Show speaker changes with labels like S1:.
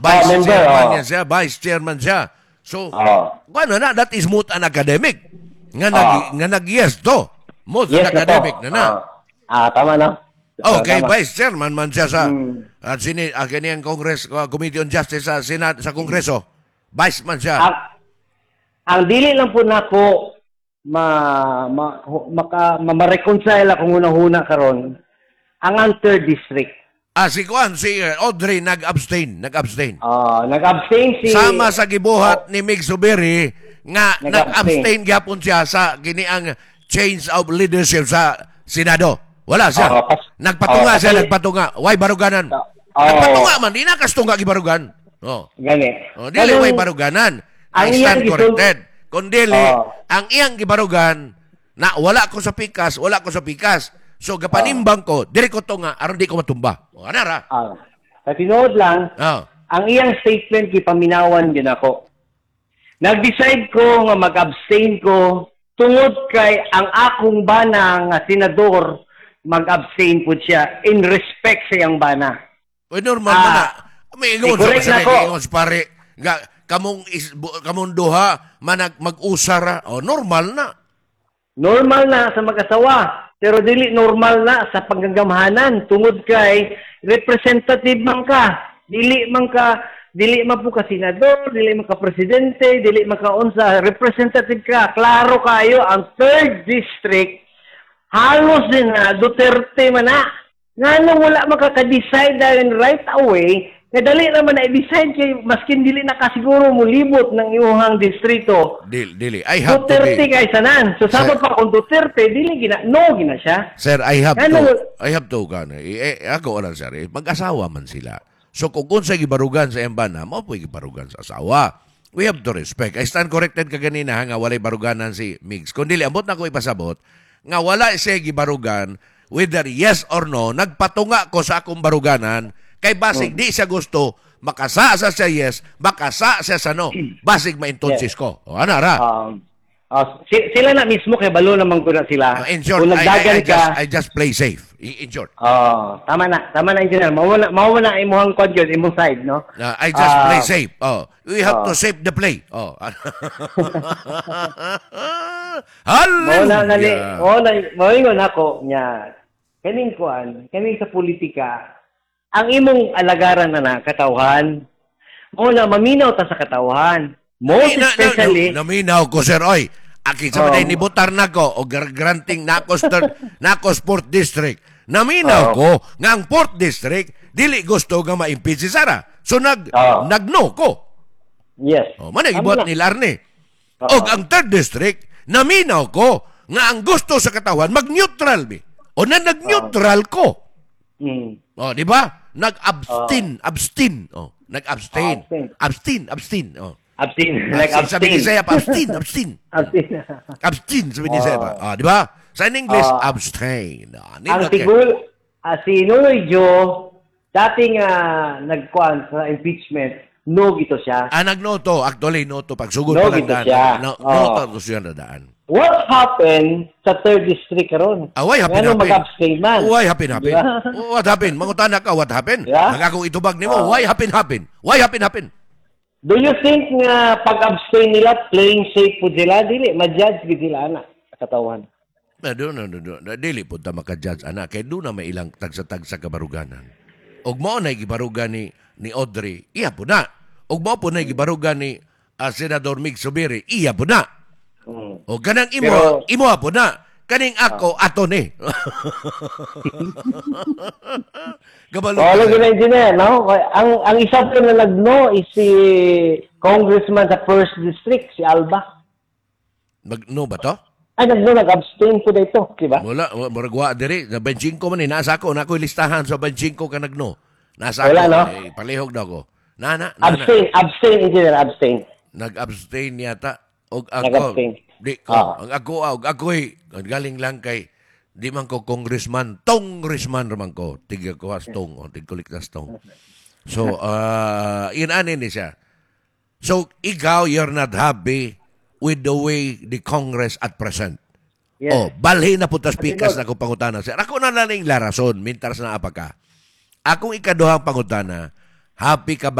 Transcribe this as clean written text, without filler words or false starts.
S1: Vice
S2: member,
S1: chairman niya siya, vice chairman siya. So, ano na, that is moot an academic. Nga nag-yes to. Moot an academic na.
S2: Tama na.
S1: Okay,
S2: Tama.
S1: vice chairman man siya sa at ang Congress, Committee on Justice sa Senado, sa Kongreso. Vice man siya.
S2: Ang dili lang po nako ma-reconcile akong una-huna karon ang third district.
S1: Si Audrey nag-abstain.
S2: Nag-abstain si...
S1: Sama sa gibuhat ni Mig Zubiri nga nag-abstain gyapon siya sa giniang change of leadership sa Senado. Wala siya. Nagpatunga siya. Why baruganan? Nagpatunga man. Di nakastunga gibarugan.
S2: Gani.
S1: Dili way baruganan. I stand corrected. Kundili, ang iyang gibarugan na wala ko sa pikas. So, gapanimbang ko, diri ko to nga, aron di ko matumba. Anara?
S2: Sa tinood lang, ang iyang statement, ipaminawan din ako. Nag-decide ko nga mag-abstain ko tungod kay ang akong bana nga senador mag-abstain po siya in respect sa iyang bana.
S1: Normal man na. May ingon sa pare. Kamong duha mag-usara. Normal na.
S2: Normal na sa mag-asawa. Pero dili normal na sa panggagamhanan tungod kay representative man ka. Dili man po ka senador, dili man ka presidente, dili man ka unsa, representative ka. Klaro kayo ang 3rd district halos din na Duterte man na. Ngano wala makaka-decide dahil right away, dali naman na i-decide kay maskin dili na kasiguro mo libot ng imuhang distrito.
S1: Dili. I have
S2: Duterte
S1: to be...
S2: kay sanan. So sabi pa kung Duterte, dili gina siya.
S1: Sir, I have to ako oran sir, mag-asawa man sila. So kung unsay gibarugan sa embana, mao po gibarugan sa asawa. We have to respect. I stand corrected kaganina nga walay baruganan si Migs. Kung dili ambot na ko ipasabot nga wala siya gibarugan whether yes or no, nagpatunga ko sa akong baruganan kay basig di siya gusto makasa sa siya yes, makasa siya sa no. Basig maintonsis ko. Anara?
S2: Sila na mismo kay balo naman ko na sila.
S1: In short,
S2: kung
S1: I just play safe. In short.
S2: Tama na engineer. Mao na imong kod yun, imong side, no?
S1: I just play safe. We have to save the play. Hallelujah.
S2: Mao nako nya. Kaning sa politika, ang imong alagaran na katawhan, maminaw ta sa katawhan. Most especially...
S1: Naminaw ko, sir. Oy, aki sa ni butar na ko o granting nakos 4th district. Naminaw ko nga ang 4th district dili gusto nga ma-impeach si Sara. So nagno ko.
S2: Yes.
S1: Managibot ni Larne. Og ang 3rd district, naminaw ko nga ang gusto sa katawhan mag-neutral bi. O nag-neutral ko. Di ba? Nag-abstain. Abstain. Nag-abstain. Abstain.
S2: Nag-abstain.
S1: Abstain. Sabi ni Seba. Di ba? Sa English, abstain.
S2: Ang tigul, si Noy Joe, dating nagkuhan sa impeachment, no gito siya.
S1: Nagnoto. Actually, noto. Pagsugod
S2: no
S1: pa lang
S2: gito
S1: daan.
S2: siya.
S1: Noto siya na daan.
S2: What happened sa 3rd district karon?
S1: Why happen?
S2: Mag-abstain man?
S1: Why happen? Yeah. What happened? Mangutana ka, what happened?
S2: Yeah.
S1: Nagakong itubag nimo. Why happen? Why happen?
S2: Do you think nga pag-abstain nila, playing safe po sila? Dili, ma-judge gid sila anak katawan.
S1: No. Dili po ta maka-judge anak. Kaya doon na may ilang tagsa-tagsa kabaruganan. Og mao na gibarugan ni Audrey, iya po na. Og mao po na gibarugan ni Senador Mig Zubiri, iya po na. O ganang imo po na. Kaning ako ato ni. Gabalo.
S2: Wala gina engineer, no? Ang isa po na nagno is si Congressman sa 1st district, si Alba.
S1: Magno ba to?
S2: Nag-abstain po dito, di ba?
S1: Wala, maragwa diri. Sa 25 man nasa ako. Nako'y listahan sa 25 ka nagno. Nasa
S2: wala,
S1: ako.
S2: No?
S1: Palihog daw ko.
S2: Abstain, engineer, abstain.
S1: Nag-abstain yata. Og ako, di ko, ako'y galing lang kay, di man ko congressman raman ko, tiga ko hastong, tigkulik na stong. So, inanin ni siya. So, ikaw, you're not happy with the way the Congress at present. Yes. Balhin na putas pikas na ko pangutana. Sir, ako na lang larason, mintas na apa ka. Akong ikaduhang pangutana, happy ka ba